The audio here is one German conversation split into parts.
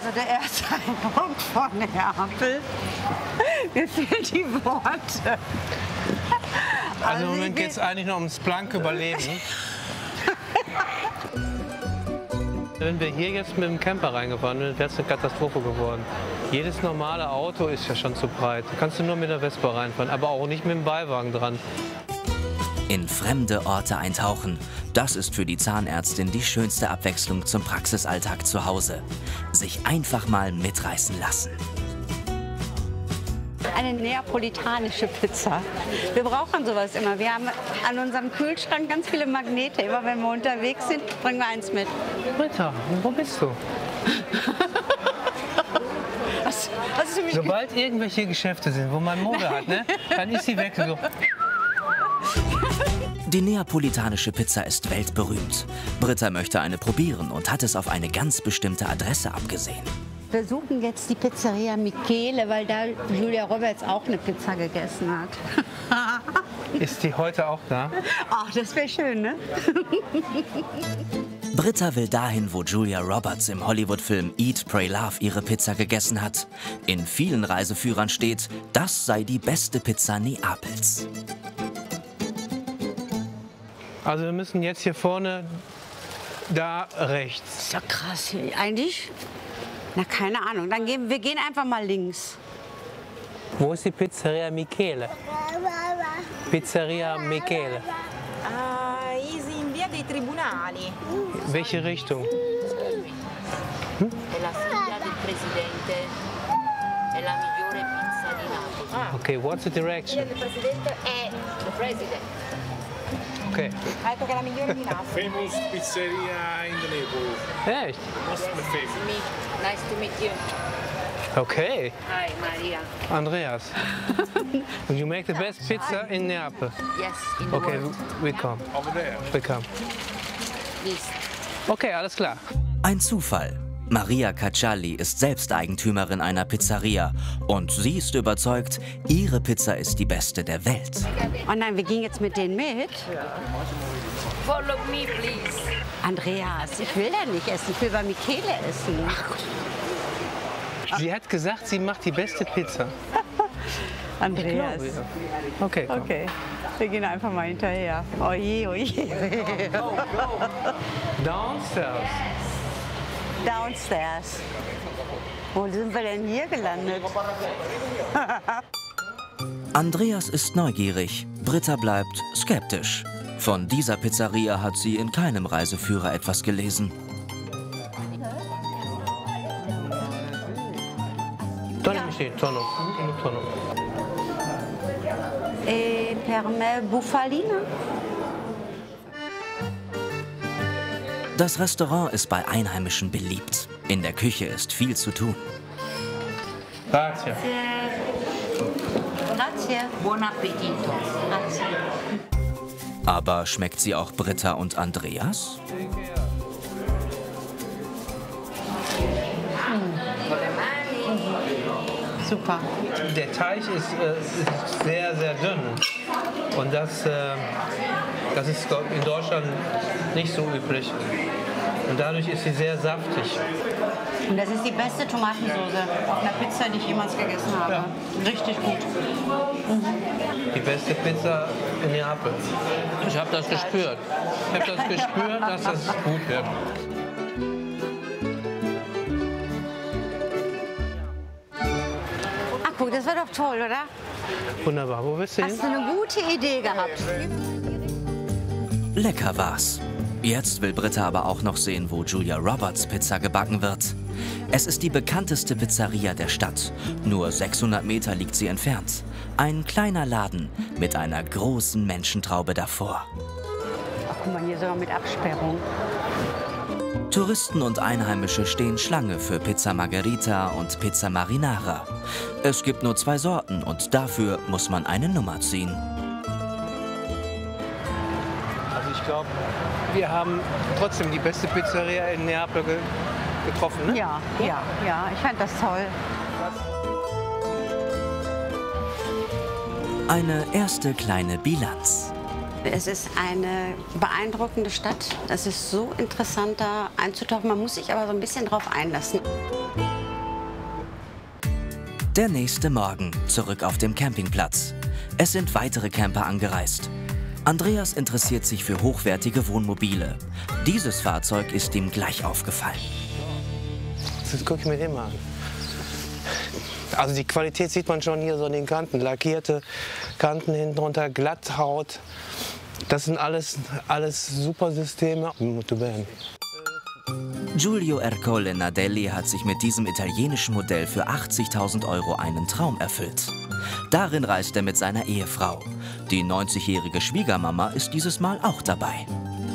Also der erste Eindruck von Neapel. Mir fehlen die Worte. Also im Moment geht es eigentlich noch ums blanke Überleben. Wenn wir hier jetzt mit dem Camper reingefahren wären, wäre es eine Katastrophe geworden. Jedes normale Auto ist ja schon zu breit. Da kannst du nur mit der Vespa reinfahren, aber auch nicht mit dem Beiwagen dran. In fremde Orte eintauchen, das ist für die Zahnärztin die schönste Abwechslung zum Praxisalltag zu Hause. Sich einfach mal mitreißen lassen. Eine neapolitanische Pizza. Wir brauchen sowas immer. Wir haben an unserem Kühlschrank ganz viele Magnete. Immer wenn wir unterwegs sind, bringen wir eins mit. Britta, wo bist du? Was ist für mich? Sobald irgendwelche Geschäfte sind, wo man Mode hat, ne, dann ist sie weg. So. Die neapolitanische Pizza ist weltberühmt. Britta möchte eine probieren und hat es auf eine ganz bestimmte Adresse abgesehen. Wir suchen jetzt die Pizzeria Michele, weil da Julia Roberts auch eine Pizza gegessen hat. Ist die heute auch da? Ach, das wäre schön, ne? Britta will dahin, wo Julia Roberts im Hollywood-Film Eat, Pray, Love ihre Pizza gegessen hat. In vielen Reiseführern steht, das sei die beste Pizza Neapels. Also wir müssen jetzt hier vorne, da rechts. Ist doch krass hier. Eigentlich, na keine Ahnung. Dann wir gehen einfach mal links. Wo ist die Pizzeria Michele? Pizzeria Michele. Ist in Via dei Tribunali. Welche Richtung? È la figlia del presidente, è la migliore pizza di Napoli. Okay, what's the direction? Il presidente è the president. Okay. Ha detto che è la migliore di Napoli. Famous pizzeria in the neighborhood. Echt? Most my favorite. Nice to meet you. Okay. Hi, Maria. Andreas. And you make the best pizza in Neapel. Yes, in the Okay, world. we come. Over there. We come. Please. Okay, alles klar. Ein Zufall. Maria Cacciali ist selbst Eigentümerin einer Pizzeria und sie ist überzeugt, ihre Pizza ist die beste der Welt. Oh nein, wir gehen jetzt mit denen mit. Follow me, please. Andreas, ich will da nicht essen. Ich will bei Michele essen. Sie hat gesagt, sie macht die beste Pizza. Andreas. Glaube, ja. Okay, komm. Okay, wir gehen einfach mal hinterher. Oje, oje. Downstairs. Downstairs. Wo sind wir denn hier gelandet? Andreas ist neugierig, Britta bleibt skeptisch. Von dieser Pizzeria hat sie in keinem Reiseführer etwas gelesen. Tonno. Per me Bufalina. Das Restaurant ist bei Einheimischen beliebt. In der Küche ist viel zu tun. Grazie. Grazie. Buon appetito. Grazie. Aber schmeckt sie auch Britta und Andreas? Super. Der Teig ist sehr, sehr dünn. Und das ist in Deutschland nicht so üblich. Und dadurch ist sie sehr saftig. Und das ist die beste Tomatensauce auf einer Pizza, die ich jemals gegessen habe. Ja. Richtig gut. Die beste Pizza in Neapel. Ich habe das gespürt. Ich habe das gespürt, dass das gut wird. Ach guck, das war doch toll, oder? Wunderbar. Wo bist du hin? Hast du eine gute Idee gehabt? Lecker war's. Jetzt will Britta aber auch noch sehen, wo Julia Roberts Pizza gebacken wird. Es ist die bekannteste Pizzeria der Stadt. Nur 600 Meter liegt sie entfernt. Ein kleiner Laden mit einer großen Menschentraube davor. Ach, guck mal, hier sogar mit Absperrung. Touristen und Einheimische stehen Schlange für Pizza Margherita und Pizza Marinara. Es gibt nur 2 Sorten und dafür muss man eine Nummer ziehen. Also ich glaube, wir haben trotzdem die beste Pizzeria in Neapel getroffen, ne? Ja, ich fand das toll. Eine erste kleine Bilanz. Es ist eine beeindruckende Stadt. Es ist so interessant, da einzutauchen. Man muss sich aber so ein bisschen drauf einlassen. Der nächste Morgen, zurück auf dem Campingplatz. Es sind weitere Camper angereist. Andreas interessiert sich für hochwertige Wohnmobile. Dieses Fahrzeug ist ihm gleich aufgefallen. Das gucke ich mir den mal an. Also die Qualität sieht man schon hier so an den Kanten. Lackierte Kanten hinten drunter, Glatthaut. Das sind alles super Systeme. Molto bene. Giulio Ercole Nardelli hat sich mit diesem italienischen Modell für 80.000 € einen Traum erfüllt. Darin reist er mit seiner Ehefrau. Die 90-jährige Schwiegermama ist dieses Mal auch dabei.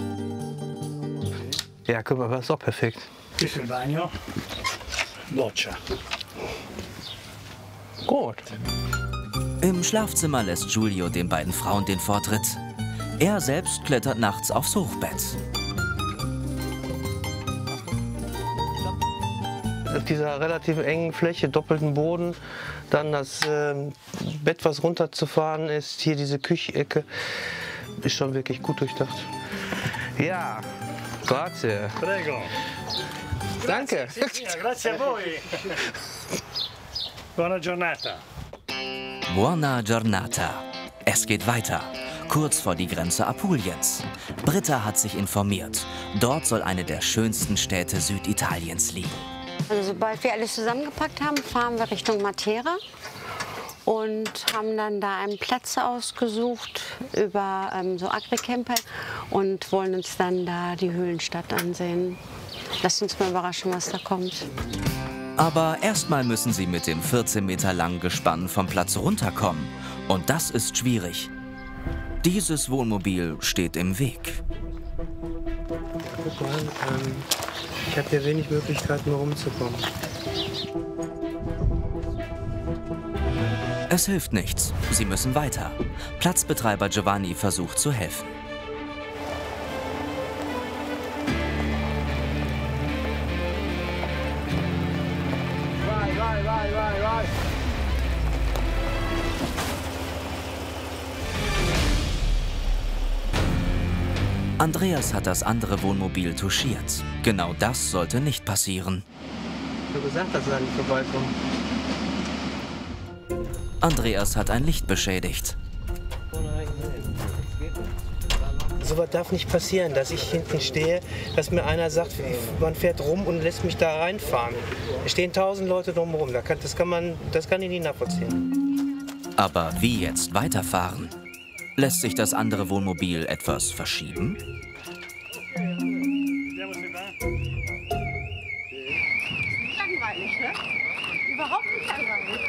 Ja, guck mal, das ist doch perfekt. Qui sul bagno, doccia. Gut. Im Schlafzimmer lässt Giulio den beiden Frauen den Vortritt. Er selbst klettert nachts aufs Hochbett. Auf dieser relativ engen Fläche, doppelten Boden, dann das Bett, was runterzufahren ist, hier diese Küchenecke, ist schon wirklich gut durchdacht. Ja, grazie. Prego. Danke. Grazie a voi. Buona giornata. Buona giornata. Es geht weiter. Kurz vor die Grenze Apuliens. Britta hat sich informiert. Dort soll eine der schönsten Städte Süditaliens liegen. Also sobald wir alles zusammengepackt haben, fahren wir Richtung Matera und haben dann da einen Platz ausgesucht über so Agricamper und wollen uns dann da die Höhlenstadt ansehen. Lasst uns mal überraschen, was da kommt. Aber erstmal müssen sie mit dem 14 Meter langen Gespann vom Platz runterkommen. Und das ist schwierig. Dieses Wohnmobil steht im Weg. Ich habe hier wenig Möglichkeiten, rumzukommen. Es hilft nichts. Sie müssen weiter. Platzbetreiber Giovanni versucht zu helfen. Andreas hat das andere Wohnmobil touchiert. Genau das sollte nicht passieren. Ich habe gesagt, dass er nicht vorbeikommt. Andreas hat ein Licht beschädigt. So was darf nicht passieren, dass ich hinten stehe, dass mir einer sagt, man fährt rum und lässt mich da reinfahren. Es stehen 1000 Leute drumherum, das kann ich nicht nachvollziehen. Aber wie jetzt weiterfahren? Lässt sich das andere Wohnmobil etwas verschieben? Langweilig, ne? Überhaupt nicht langweilig.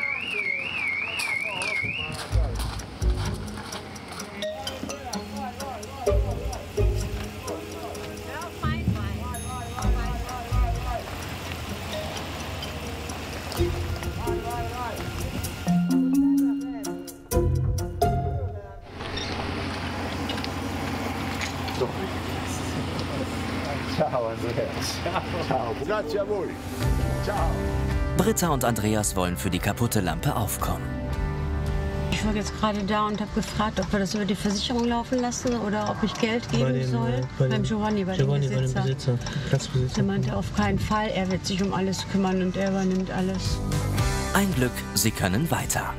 Grazie a voi. Ciao. Britta und Andreas wollen für die kaputte Lampe aufkommen. Ich war jetzt gerade da und habe gefragt, ob wir das über die Versicherung laufen lassen oder ob ich Geld geben soll. Beim Giovanni, bei dem Besitzer. Platzbesitzer. Der meinte auf keinen Fall, er wird sich um alles kümmern und er übernimmt alles. Ein Glück, sie können weiter.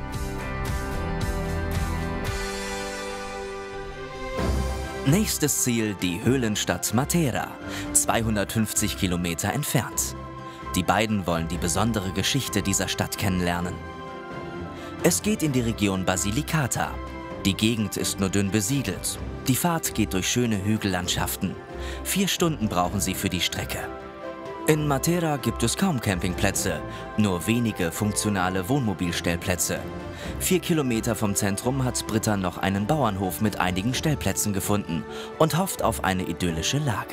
Nächstes Ziel, die Höhlenstadt Matera, 250 Kilometer entfernt. Die beiden wollen die besondere Geschichte dieser Stadt kennenlernen. Es geht in die Region Basilicata. Die Gegend ist nur dünn besiedelt. Die Fahrt geht durch schöne Hügellandschaften. 4 Stunden brauchen sie für die Strecke. In Matera gibt es kaum Campingplätze, nur wenige funktionale Wohnmobilstellplätze. 4 Kilometer vom Zentrum hat Britta noch einen Bauernhof mit einigen Stellplätzen gefunden und hofft auf eine idyllische Lage.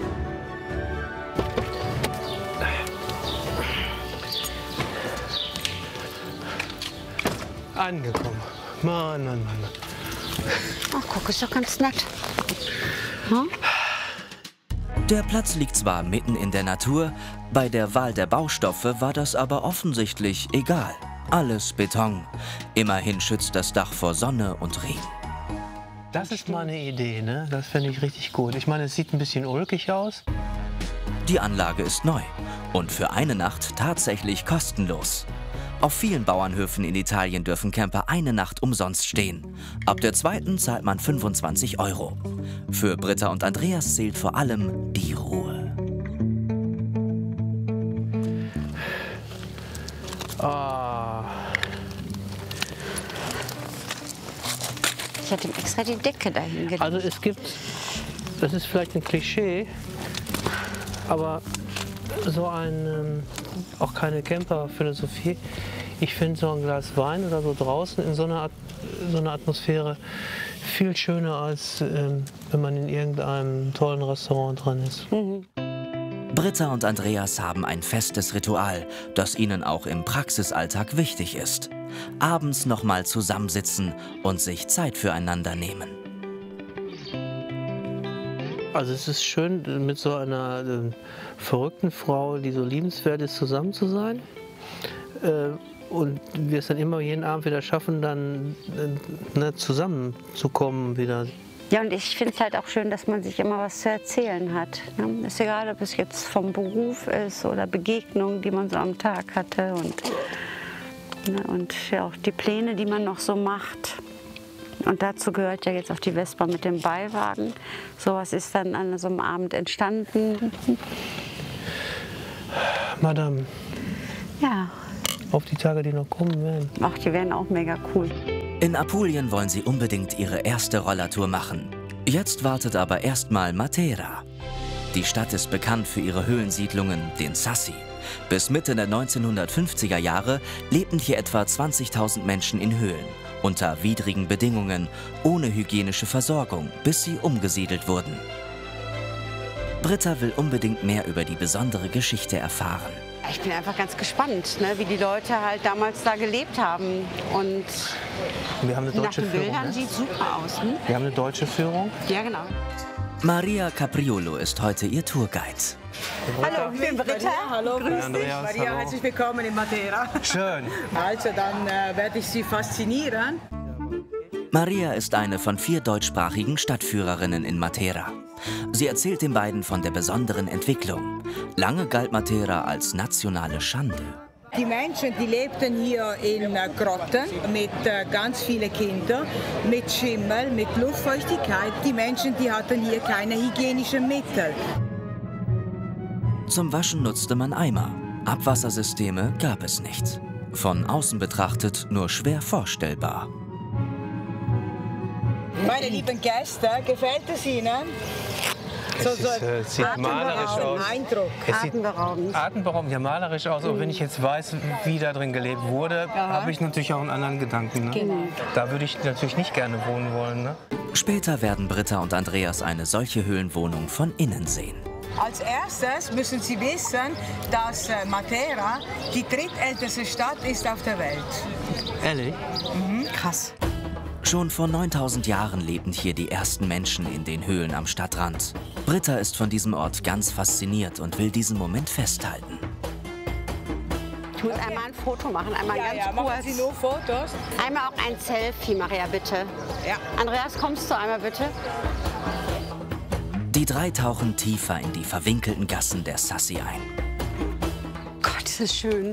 Angekommen. Mann. Ach, guck, ist doch ganz nett. Hm? Der Platz liegt zwar mitten in der Natur, bei der Wahl der Baustoffe war das aber offensichtlich egal. Alles Beton. Immerhin schützt das Dach vor Sonne und Regen. Das ist mal eine Idee, ne? Das fände ich richtig gut. Ich meine, es sieht ein bisschen ulkig aus. Die Anlage ist neu und für eine Nacht tatsächlich kostenlos. Auf vielen Bauernhöfen in Italien dürfen Camper eine Nacht umsonst stehen. Ab der zweiten zahlt man 25 €. Für Britta und Andreas zählt vor allem die Ruhe. Ah. Ich hätte ihm extra die Decke dahin gelegt. Also es gibt, das ist vielleicht ein Klischee, aber so ein, auch keine Camper-Philosophie. Ich finde so ein Glas Wein oder so draußen in so einer Atmosphäre viel schöner, als wenn man in irgendeinem tollen Restaurant drin ist. Britta und Andreas haben ein festes Ritual, das ihnen auch im Praxisalltag wichtig ist. Abends nochmal zusammensitzen und sich Zeit füreinander nehmen. Also es ist schön, mit so einer verrückten Frau, die so liebenswert ist, zusammen zu sein. Und wir es dann immer jeden Abend wieder schaffen, dann zusammenzukommen wieder. Ja, und ich finde es halt auch schön, dass man sich immer was zu erzählen hat. Ne? Ist egal, ob es jetzt vom Beruf ist oder Begegnungen, die man so am Tag hatte und ja, auch die Pläne, die man noch so macht. Und dazu gehört ja jetzt auch die Vespa mit dem Beiwagen. Sowas ist dann an so einem Abend entstanden. Madame. Ja. Auf die Tage, die noch kommen werden. Ach, die werden auch mega cool. In Apulien wollen sie unbedingt ihre erste Rollertour machen. Jetzt wartet aber erstmal Matera. Die Stadt ist bekannt für ihre Höhlensiedlungen, den Sassi. Bis Mitte der 1950er Jahre lebten hier etwa 20.000 Menschen in Höhlen. Unter widrigen Bedingungen, ohne hygienische Versorgung, bis sie umgesiedelt wurden. Britta will unbedingt mehr über die besondere Geschichte erfahren. Ich bin einfach ganz gespannt, ne, wie die Leute halt damals da gelebt haben. Und wir haben eine deutsche nach den Führung. Bildern Ne? sieht super aus. Hm? Wir haben eine deutsche Führung. Ja, genau. Maria Capriolo ist heute ihr Tourguide. Hallo, ich bin Britta. Hallo, grüß dich. Andreas, Maria, hallo. herzlich willkommen in Matera. Schön. Also, dann werde ich Sie faszinieren. Maria ist eine von 4 deutschsprachigen Stadtführerinnen in Matera. Sie erzählt den beiden von der besonderen Entwicklung. Lange galt Matera als nationale Schande. Die Menschen, die lebten hier in Grotten mit ganz vielen Kindern, mit Schimmel, mit Luftfeuchtigkeit. Die Menschen, die hatten hier keine hygienischen Mittel. Zum Waschen nutzte man Eimer. Abwassersysteme gab es nicht. Von außen betrachtet nur schwer vorstellbar. Meine lieben Gäste, gefällt es Ihnen? Es sieht malerisch aus. Eindruck. Es sieht Atemberaubend. atemberaubend, ja, malerisch aus. Und wenn ich jetzt weiß, wie da drin gelebt wurde, habe ich natürlich auch einen anderen Gedanken. Ne? Genau. Da würde ich natürlich nicht gerne wohnen wollen. Ne? Später werden Britta und Andreas eine solche Höhlenwohnung von innen sehen. Als erstes müssen Sie wissen, dass Matera die drittälteste Stadt ist auf der Welt. Ehrlich? Krass. Schon vor 9000 Jahren lebten hier die ersten Menschen in den Höhlen am Stadtrand. Britta ist von diesem Ort ganz fasziniert und will diesen Moment festhalten. Ich muss einmal ein Foto machen, einmal ganz kurz. Machen Sie nur Fotos? Einmal auch ein Selfie, Maria, bitte. Ja. Andreas, kommst du einmal bitte? Die 3 tauchen tiefer in die verwinkelten Gassen der Sassi ein. Gott, das ist schön.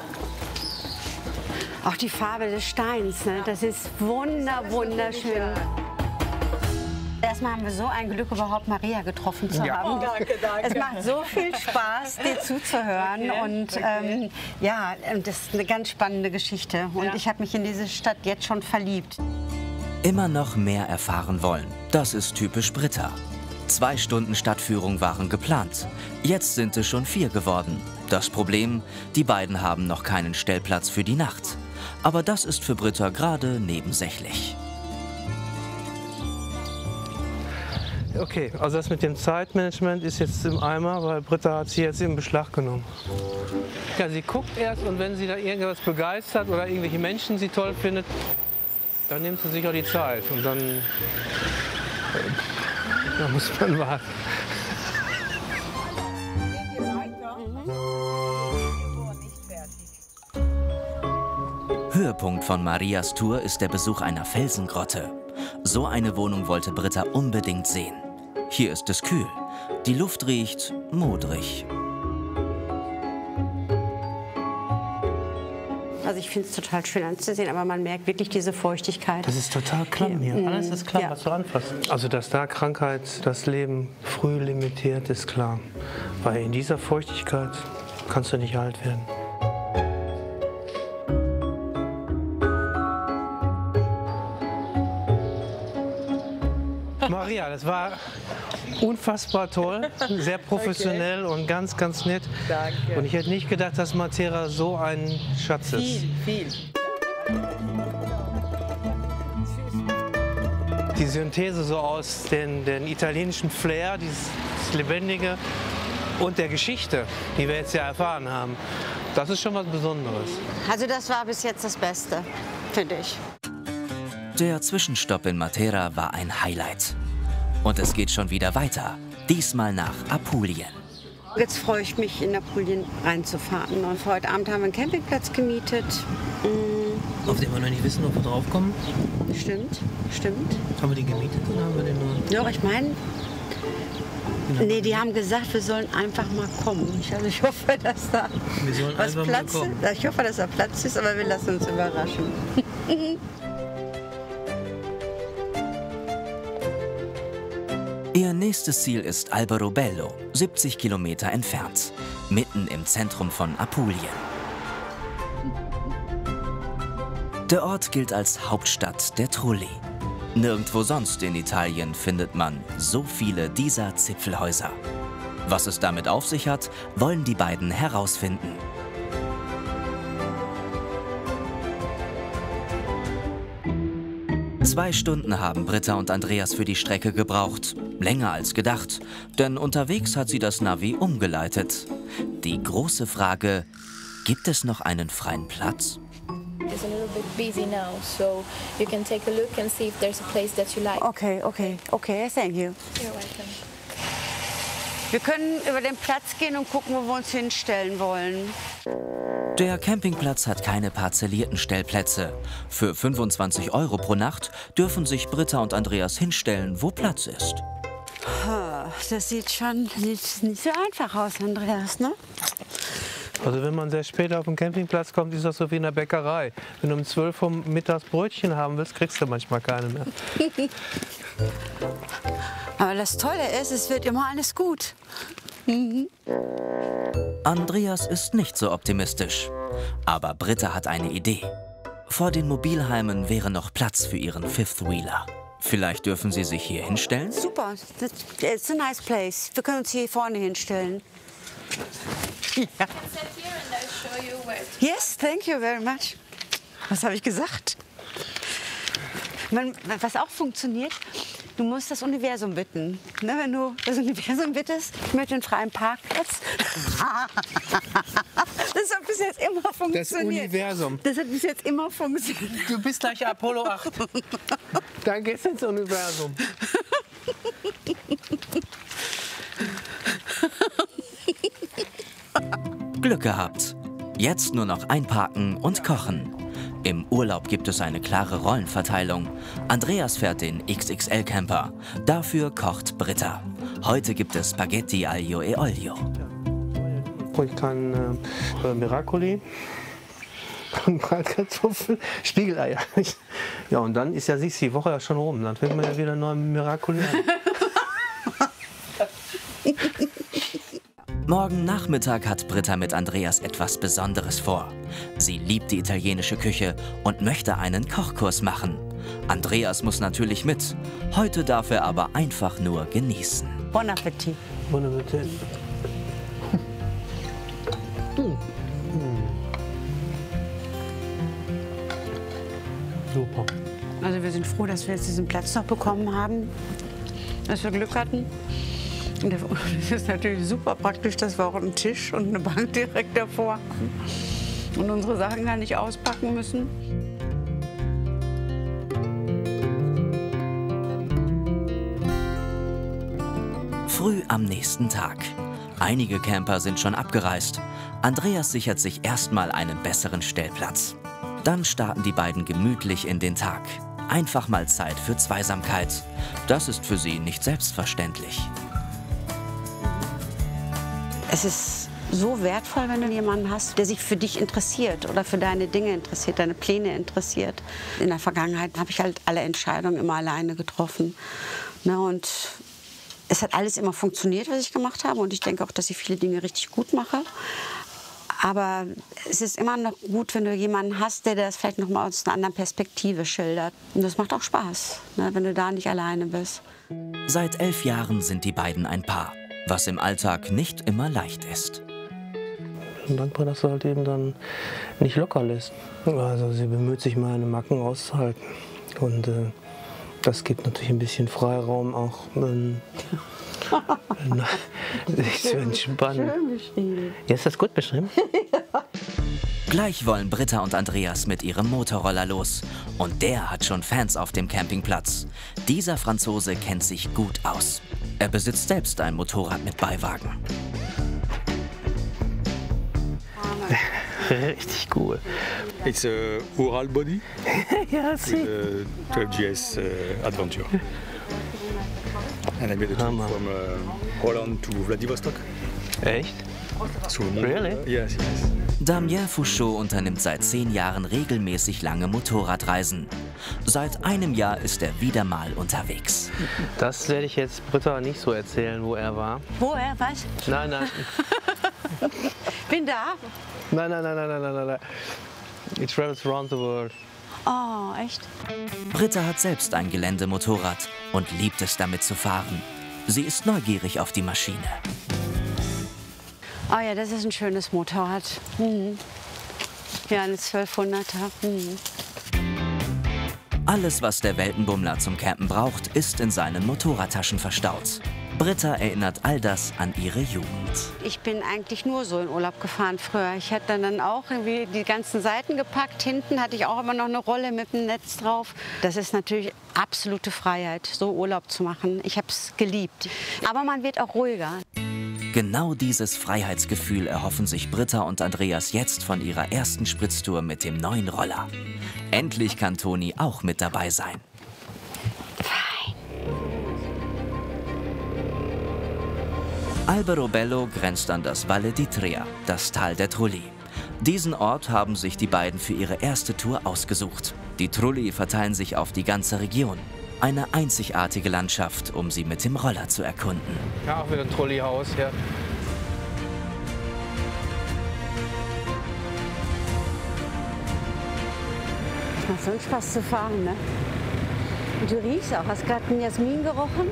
Auch die Farbe des Steins, ne? Das ist wunderschön. Erstmal haben wir so ein Glück, überhaupt Maria getroffen zu haben. Danke. Es macht so viel Spaß, dir zuzuhören. Und ja, das ist eine ganz spannende Geschichte. Und ich habe mich in diese Stadt jetzt schon verliebt. Immer noch mehr erfahren wollen. Das ist typisch Britta. 2 Stunden Stadtführung waren geplant. Jetzt sind es schon 4 geworden. Das Problem, die beiden haben noch keinen Stellplatz für die Nacht. Aber das ist für Britta gerade nebensächlich. Okay, also das mit dem Zeitmanagement ist jetzt im Eimer, weil Britta hat sie jetzt in Beschlag genommen. Ja, sie guckt erst und wenn sie da irgendwas begeistert oder irgendwelche Menschen sie toll findet, dann nimmt sie sich auch die Zeit und dann muss man warten. Höhepunkt von Marias Tour ist der Besuch einer Felsengrotte. So eine Wohnung wollte Britta unbedingt sehen. Hier ist es kühl. Die Luft riecht modrig. Also ich finde es total schön anzusehen, aber man merkt wirklich diese Feuchtigkeit. Das ist total klamm hier. Alles ist klamm, was du anfasst. Also dass da Krankheit das Leben früh limitiert, ist klar. Weil in dieser Feuchtigkeit kannst du nicht alt werden. Maria, das war unfassbar toll, sehr professionell und ganz, ganz nett. Danke. Und ich hätte nicht gedacht, dass Matera so ein Schatz ist. Viel. Die Synthese so aus den italienischen Flair, dieses Lebendige und der Geschichte, die wir jetzt ja erfahren haben, das ist schon was Besonderes. Also das war bis jetzt das Beste, finde ich. Der Zwischenstopp in Matera war ein Highlight. Und es geht schon wieder weiter, diesmal nach Apulien. Jetzt freue ich mich, in Apulien reinzufahren. Und für heute Abend haben wir einen Campingplatz gemietet. Auf den wir noch nicht wissen, ob wir draufkommen. Stimmt. Haben wir den gemietet oder haben wir den nur? Ja, ich meine, nee, die haben gesagt, wir sollen einfach mal kommen. Ich hoffe, dass da Wir sollen was einfach Platz mal kommen. ist. Ich hoffe, dass da Platz ist, aber wir lassen uns überraschen. Ihr nächstes Ziel ist Alberobello, 70 Kilometer entfernt, mitten im Zentrum von Apulien. Der Ort gilt als Hauptstadt der Trulli. Nirgendwo sonst in Italien findet man so viele dieser Zipfelhäuser. Was es damit auf sich hat, wollen die beiden herausfinden. Zwei Stunden haben Britta und Andreas für die Strecke gebraucht. Länger als gedacht, denn unterwegs hat sie das Navi umgeleitet. Die große Frage, gibt es noch einen freien Platz? It's a little bit busy now, so you can take a look and see if there's a place that you like. Okay, thank you. You're welcome. Wir können über den Platz gehen und gucken, wo wir uns hinstellen wollen. Der Campingplatz hat keine parzellierten Stellplätze. Für 25 € pro Nacht dürfen sich Britta und Andreas hinstellen, wo Platz ist. Das sieht schon nicht so einfach aus, Andreas, ne? Also wenn man sehr spät auf den Campingplatz kommt, ist das so wie in der Bäckerei. Wenn du um 12 Uhr mittags Brötchen haben willst, kriegst du manchmal keine mehr. Aber das Tolle ist, es wird immer alles gut. Andreas ist nicht so optimistisch. Aber Britta hat eine Idee. Vor den Mobilheimen wäre noch Platz für ihren Fifth Wheeler. Vielleicht dürfen sie sich hier hinstellen? Super, it's a nice place. Wir können uns hier vorne hinstellen. Ja. Yes, thank you very much. Was habe ich gesagt? Was auch funktioniert, du musst das Universum bitten. Ne, wenn du das Universum bittest, ich möchte einen freien Parkplatz. Das hat bis jetzt immer funktioniert. Das Universum. Das hat bis jetzt immer funktioniert. Du bist gleich Apollo 8. Dann geht's ins Universum. Glück gehabt. Jetzt nur noch einparken und kochen. Im Urlaub gibt es eine klare Rollenverteilung. Andreas fährt den XXL-Camper. Dafür kocht Britta. Heute gibt es Spaghetti aglio e olio. Ich kann Miracoli, Bratkartoffeln, Spiegeleier. Ja, und dann ist ja die Woche ja schon rum. Dann fängt man ja wieder neu mit Miracoli an. Morgen Nachmittag hat Britta mit Andreas etwas Besonderes vor. Sie liebt die italienische Küche und möchte einen Kochkurs machen. Andreas muss natürlich mit. Heute darf er aber einfach nur genießen. Bon Appetit. Bon Appetit. Super. Also wir sind froh, dass wir jetzt diesen Platz noch bekommen haben, dass wir Glück hatten. Und es ist natürlich super praktisch, dass wir auch einen Tisch und eine Bank direkt davor haben und unsere Sachen gar nicht auspacken müssen. Früh am nächsten Tag. Einige Camper sind schon abgereist. Andreas sichert sich erstmal einen besseren Stellplatz. Dann starten die beiden gemütlich in den Tag. einfach mal Zeit für Zweisamkeit. Das ist für sie nicht selbstverständlich. Es ist so wertvoll, wenn du jemanden hast, der sich für dich interessiert oder für deine Dinge interessiert, deine Pläne interessiert. In der Vergangenheit habe ich halt alle Entscheidungen immer alleine getroffen. Ne, und es hat alles immer funktioniert, was ich gemacht habe. Und ich denke auch, dass ich viele Dinge richtig gut mache. Aber es ist immer noch gut, wenn du jemanden hast, der das vielleicht noch mal aus einer anderen Perspektive schildert. Und das macht auch Spaß, ne, wenn du da nicht alleine bist. Seit 11 Jahren sind die beiden ein Paar, was im Alltag nicht immer leicht ist. Ich bin dankbar, dass sie halt eben dann nicht locker lässt. Also sie bemüht sich, meine Macken auszuhalten. Und das gibt natürlich ein bisschen Freiraum auch, sich zu entspannen. Schön beschrieben. Ja, ist das gut beschrieben? Ja. Gleich wollen Britta und Andreas mit ihrem Motorroller los. Und der hat schon Fans auf dem Campingplatz. Dieser Franzose kennt sich gut aus. Er besitzt selbst ein Motorrad mit Beiwagen. Richtig cool. It's a Ural body. Ja, see. 12 GS Adventure. And I made a trip from Holland to Vladivostok. Echt? So, Really? Yes, yes. Damien Fouchot unternimmt seit 10 Jahren regelmäßig lange Motorradreisen. Seit einem Jahr ist er wieder mal unterwegs. Das werde ich jetzt Britta nicht so erzählen, wo er war. Wo er? Was? Nein, nein. Bin da. Nein. He travels around the world. Oh, echt? Britta hat selbst ein Geländemotorrad und liebt es, damit zu fahren. Sie ist neugierig auf die Maschine. Oh ja, das ist ein schönes Motorrad. Mhm. Ja, eine 1200er. Mhm. Alles, was der Weltenbummler zum Campen braucht, ist in seinen Motorradtaschen verstaut. Britta erinnert all das an ihre Jugend. Ich bin eigentlich nur so in Urlaub gefahren früher. Ich hatte dann auch irgendwie die ganzen Seiten gepackt. Hinten hatte ich auch immer noch eine Rolle mit dem Netz drauf. Das ist natürlich absolute Freiheit, so Urlaub zu machen. Ich habe es geliebt. Aber man wird auch ruhiger. Genau dieses Freiheitsgefühl erhoffen sich Britta und Andreas jetzt von ihrer ersten Spritztour mit dem neuen Roller. Endlich kann Toni auch mit dabei sein. Alberobello grenzt an das Valle d'Itria, das Tal der Trulli. Diesen Ort haben sich die beiden für ihre erste Tour ausgesucht. Die Trulli verteilen sich auf die ganze Region. Eine einzigartige Landschaft, um sie mit dem Roller zu erkunden. Ja, auch wieder ein Trulli-Haus, ja. Macht so einen Spaß zu fahren, ne? Und du riechst auch. Hast gerade einen Jasmin gerochen?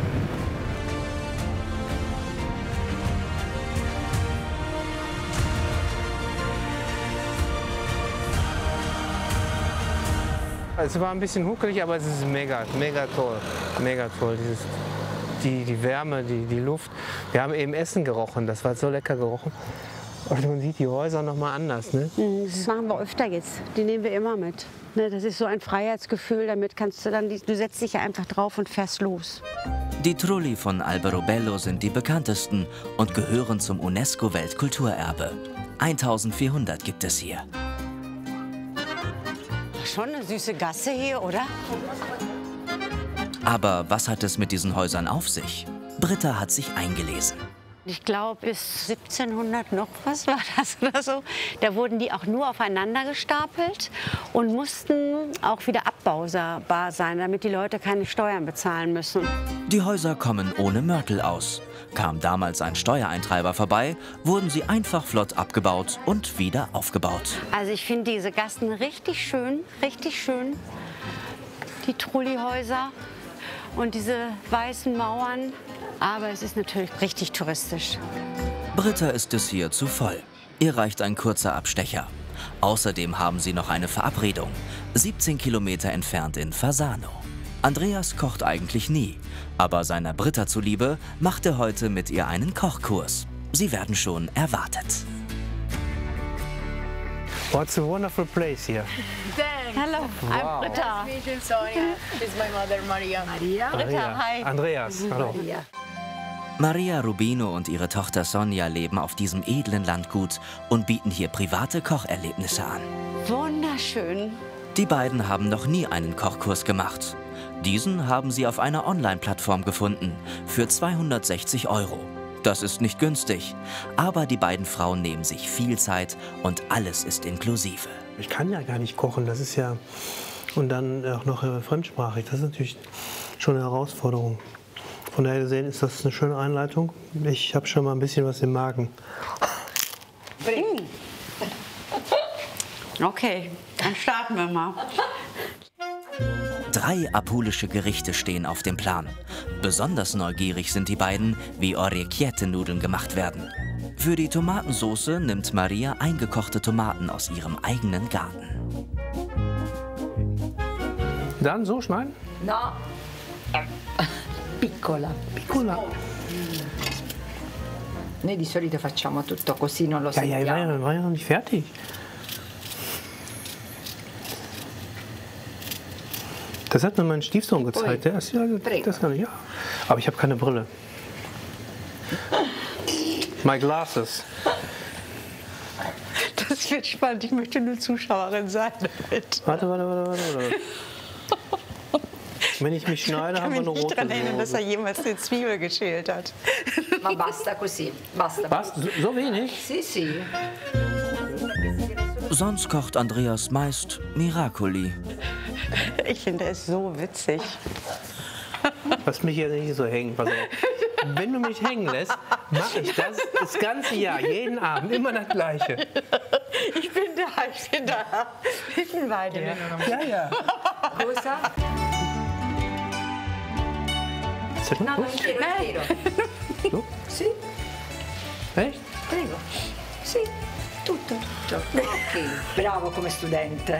Es war ein bisschen huckelig, aber es ist mega toll. Mega toll. Die Wärme, die Luft. Wir haben eben Essen gerochen, das war so lecker gerochen. Und man sieht die Häuser noch mal anders. Ne? Das machen wir öfter jetzt. Die nehmen wir immer mit. Das ist so ein Freiheitsgefühl. Damit kannst du dann, du setzt dich ja einfach drauf und fährst los. Die Trulli von Alberobello sind die bekanntesten und gehören zum UNESCO-Weltkulturerbe. 1400 gibt es hier. Schon eine süße Gasse hier, oder? Aber was hat es mit diesen Häusern auf sich? Britta hat sich eingelesen. Ich glaube, bis 1700 noch was war das oder so. Da wurden die auch nur aufeinander gestapelt und mussten auch wieder abbaubar sein, damit die Leute keine Steuern bezahlen müssen. Die Häuser kommen ohne Mörtel aus. Kam damals ein Steuereintreiber vorbei, wurden sie einfach flott abgebaut und wieder aufgebaut. Also ich finde diese Gassen richtig schön, die Trulli-Häuser und diese weißen Mauern. Aber es ist natürlich richtig touristisch. Britta ist es hier zu voll. Ihr reicht ein kurzer Abstecher. Außerdem haben sie noch eine Verabredung, 17 Kilometer entfernt in Fasano. Andreas kocht eigentlich nie, aber seiner Britta zuliebe macht er heute mit ihr einen Kochkurs. Sie werden schon erwartet. What's a wonderful place here. Hallo, I'm Britta. Nice to meet you, Sonia. This is my mother, Maria. Britta, hi. Andreas, hallo. Maria Rubino und ihre Tochter Sonja leben auf diesem edlen Landgut und bieten hier private Kocherlebnisse an. Wunderschön. Die beiden haben noch nie einen Kochkurs gemacht. Diesen haben sie auf einer Online-Plattform gefunden, für 260 €. Das ist nicht günstig, aber die beiden Frauen nehmen sich viel Zeit und alles ist inklusive. Ich kann ja gar nicht kochen, das ist ja... Und dann auch noch fremdsprachig, das ist natürlich schon eine Herausforderung. Von daher gesehen ist das eine schöne Einleitung. Ich habe schon mal ein bisschen was im Magen. Okay, dann starten wir mal. 3 apulische Gerichte stehen auf dem Plan. Besonders neugierig sind die beiden, wie Orecchiette-Nudeln gemacht werden. Für die Tomatensauce nimmt Maria eingekochte Tomaten aus ihrem eigenen Garten. Dann so schneiden? No, piccola. Piccola. Noi di solito facciamo tutto così, non lo Ja, sentiamo. ja, war ja noch nicht fertig. Das hat mir mein Stiefsohn gezeigt. Der ist, ja, das kann ich, ja. Aber ich habe keine Brille. My glasses. Das wird spannend. Ich möchte nur Zuschauerin sein. Warte. Wenn ich mich schneide, haben wir eine rote. Ich kann mich nicht daran erinnern, dass er Soße. jemals eine Zwiebel geschält hat. Ma basta così, basta. Was? So wenig? Sì, sì. Sonst kocht Andreas meist Miracoli. Ich finde es so witzig. Lass mich hier nicht so hängen. Pass auf. Wenn du mich hängen lässt, mache ich das ganze Jahr, jeden Abend, immer das Gleiche. Ich bin da. Ich bin bei dir. Ja. Cosa? Ist das No, gut? intero. So? Sì, Echt? prego. Sì, tutto. Ok, bravo come studente.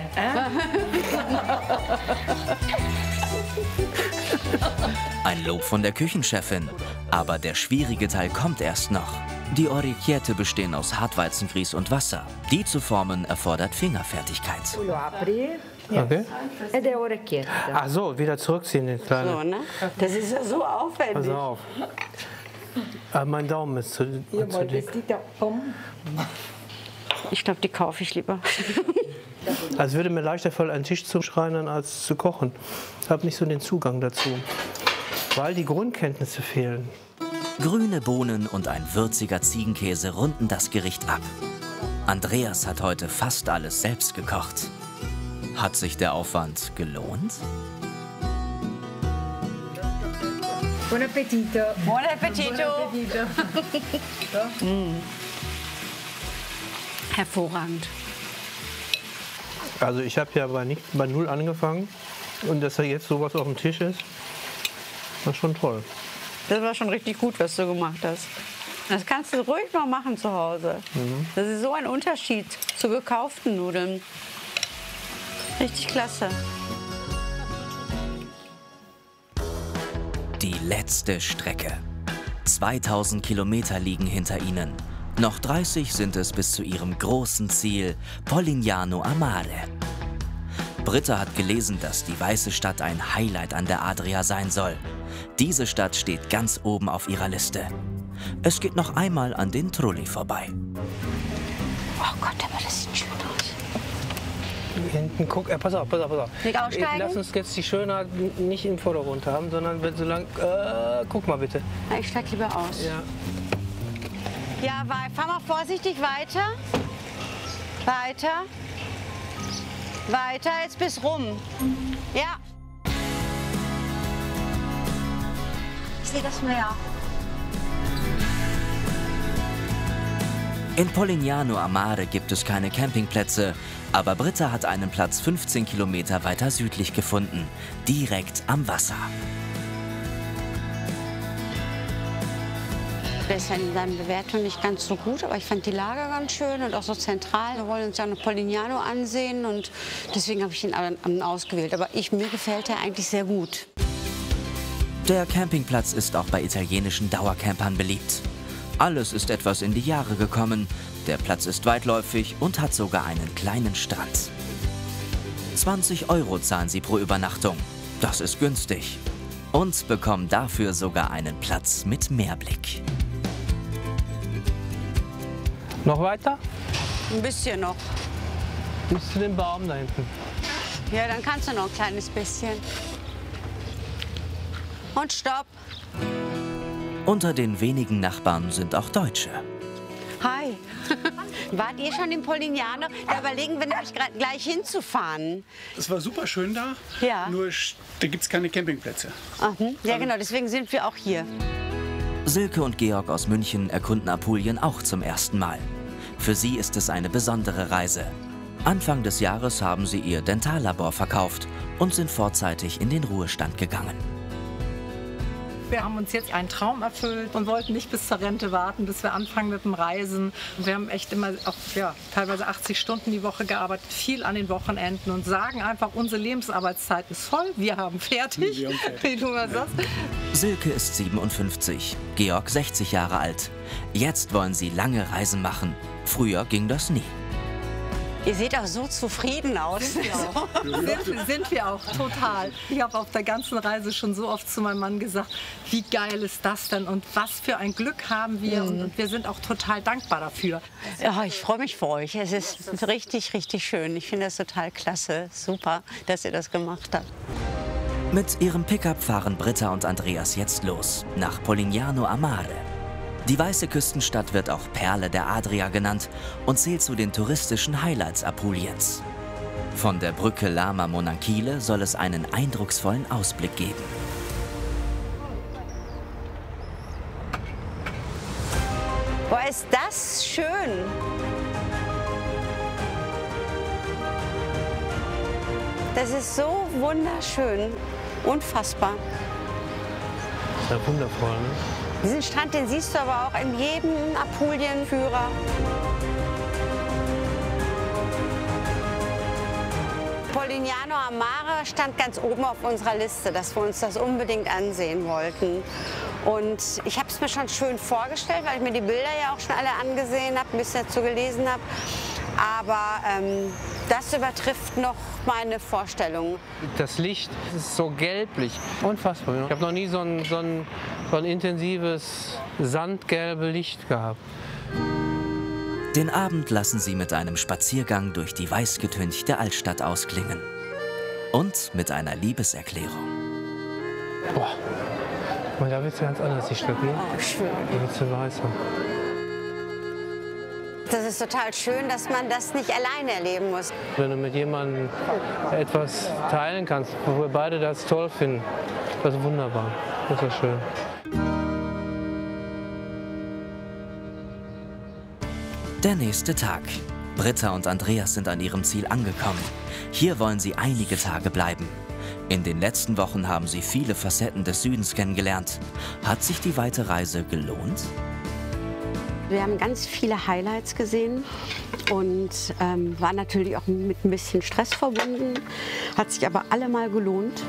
Ein Lob von der Küchenchefin. Aber der schwierige Teil kommt erst noch. Die Orecchiette bestehen aus Hartweizengrieß und Wasser. Die zu formen erfordert Fingerfertigkeit. Tu lo apri Okay. ed è orecchietta. Ach so, wieder zurückziehen, den kleinen. So, ne? Das ist ja so aufwendig. Pass auf. Mein Daumen ist zu dick. Ich glaube, die kaufe ich lieber. Also würde mir leichter fallen, einen Tisch zu schreien, als zu kochen. Ich habe nicht so den Zugang dazu, weil die Grundkenntnisse fehlen. Grüne Bohnen und ein würziger Ziegenkäse runden das Gericht ab. Andreas hat heute fast alles selbst gekocht. Hat sich der Aufwand gelohnt? Buon appetito. Buon appetito. Hervorragend. Also ich habe ja bei Null angefangen und dass da jetzt sowas auf dem Tisch ist, war schon toll. Das war schon richtig gut, was du gemacht hast. Das kannst du ruhig mal machen zu Hause. Das ist so ein Unterschied zu gekauften Nudeln. Richtig klasse. Die letzte Strecke. 2000 Kilometer liegen hinter ihnen. Noch 30 sind es bis zu ihrem großen Ziel, Polignano a Mare. Britta hat gelesen, dass die Weiße Stadt ein Highlight an der Adria sein soll. Diese Stadt steht ganz oben auf ihrer Liste. Es geht noch einmal an den Trulli vorbei. Oh Gott, aber das sieht schön aus. Hinten, guck, pass auf. Nicht aussteigen? Lass uns jetzt die Schönheit nicht im Vordergrund haben, sondern wenn so lang. Guck mal bitte. Na, ich steig lieber aus. Ja. Ja, fahr mal vorsichtig weiter. Weiter. Weiter, jetzt bis rum. Ja. Ich sehe das Meer. In Polignano a Mare gibt es keine Campingplätze, aber Britta hat einen Platz 15 Kilometer weiter südlich gefunden, direkt am Wasser. Der ist ja in seinen Bewertungen nicht ganz so gut, aber ich fand die Lage ganz schön und auch so zentral. Wir wollen uns ja noch Polignano ansehen und deswegen habe ich ihn ausgewählt. Aber mir gefällt er eigentlich sehr gut. Der Campingplatz ist auch bei italienischen Dauercampern beliebt. Alles ist etwas in die Jahre gekommen. Der Platz ist weitläufig und hat sogar einen kleinen Strand. 20 € zahlen sie pro Übernachtung. Das ist günstig. Und bekommen dafür sogar einen Platz mit Meerblick. Noch weiter? Ein bisschen noch. Bis zu dem Baum da hinten. Ja, dann kannst du noch ein kleines bisschen. Und stopp. Unter den wenigen Nachbarn sind auch Deutsche. Hi. Wart ihr schon in Polignano? Da überlegen wir nämlich gleich hinzufahren. Es war super schön da, Ja. nur da gibt es keine Campingplätze. Ja, genau, deswegen sind wir auch hier. Silke und Georg aus München erkunden Apulien auch zum ersten Mal. Für sie ist es eine besondere Reise. Anfang des Jahres haben sie ihr Dentallabor verkauft und sind vorzeitig in den Ruhestand gegangen. Wir haben uns jetzt einen Traum erfüllt und wollten nicht bis zur Rente warten, bis wir anfangen mit dem Reisen. Wir haben echt immer auch, teilweise 80 Stunden die Woche gearbeitet, viel an den Wochenenden und sagen einfach, unsere Lebensarbeitszeit ist voll, wir haben fertig. Wie du mal sagst. Silke ist 57, Georg 60 Jahre alt. Jetzt wollen sie lange Reisen machen. Früher ging das nie. Ihr seht auch so zufrieden aus. Sind wir auch, total. Ich habe auf der ganzen Reise schon so oft zu meinem Mann gesagt, wie geil ist das denn und was für ein Glück haben wir und wir sind auch total dankbar dafür. Ja, ich freue mich für euch. Es ist richtig, richtig schön. Ich finde das total klasse. Super, dass ihr das gemacht habt. Mit ihrem Pickup fahren Britta und Andreas jetzt los, nach Polignano a Mare. Die weiße Küstenstadt wird auch Perle der Adria genannt und zählt zu den touristischen Highlights Apuliens. Von der Brücke Lama Monanchile soll es einen eindrucksvollen Ausblick geben. Boah, ist das schön! Das ist so wunderschön. Unfassbar. Das ist ja wundervoll, ne? Diesen Strand, den siehst du aber auch in jedem Apulien-Führer. Polignano a Mare stand ganz oben auf unserer Liste, dass wir uns das unbedingt ansehen wollten. Und ich habe es mir schon schön vorgestellt, weil ich mir die Bilder ja auch schon alle angesehen habe, ein bisschen dazu gelesen habe. Aber das übertrifft noch meine Vorstellungen. Das Licht ist so gelblich, unfassbar. Ich habe noch nie so ein intensives, sandgelbe Licht gehabt. Den Abend lassen sie mit einem Spaziergang durch die weißgetünchte Altstadt ausklingen. Und mit einer Liebeserklärung. Boah, da wird es ganz anders, die Stücke. Oh, schön. Da wird es weißer. Das ist total schön, dass man das nicht alleine erleben muss. Wenn du mit jemandem etwas teilen kannst, wo wir beide das toll finden, das ist wunderbar. Das ist schön. Der nächste Tag. Britta und Andreas sind an ihrem Ziel angekommen. Hier wollen sie einige Tage bleiben. In den letzten Wochen haben sie viele Facetten des Südens kennengelernt. Hat sich die weite Reise gelohnt? Wir haben ganz viele Highlights gesehen und war natürlich auch mit ein bisschen Stress verbunden. Hat sich aber allemal gelohnt.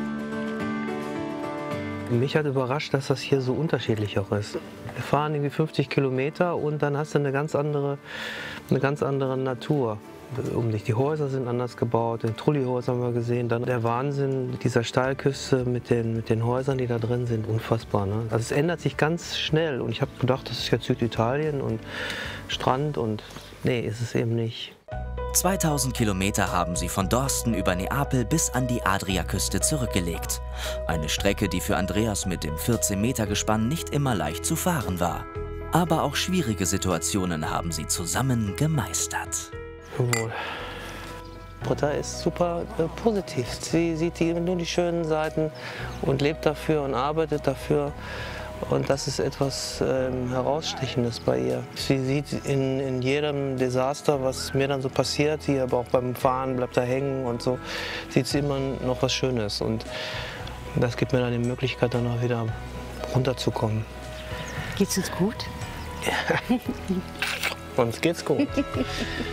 Mich hat überrascht, dass das hier so unterschiedlich auch ist. Wir fahren irgendwie 50 Kilometer und dann hast du eine ganz andere Natur um dich. Die Häuser sind anders gebaut, den Trulli-Häuser haben wir gesehen. Dann der Wahnsinn dieser Steilküste mit den Häusern, die da drin sind, unfassbar. Ne? Also es ändert sich ganz schnell und ich habe gedacht, das ist jetzt Süditalien und Strand und nee, ist es eben nicht. 2000 Kilometer haben sie von Dorsten über Neapel bis an die Adriaküste zurückgelegt. Eine Strecke, die für Andreas mit dem 14-Meter-Gespann nicht immer leicht zu fahren war. Aber auch schwierige Situationen haben sie zusammen gemeistert. Jawohl. Britta ist super positiv. Sie sieht nur die schönen Seiten und lebt dafür und arbeitet dafür. Und das ist etwas Herausstechendes bei ihr. Sie sieht in jedem Desaster, was mir dann so passiert, hier, aber auch beim Fahren bleibt da hängen und so, sieht sie immer noch was Schönes. Und das gibt mir dann die Möglichkeit, dann auch wieder runterzukommen. Geht's uns gut? Ja. Uns geht's gut.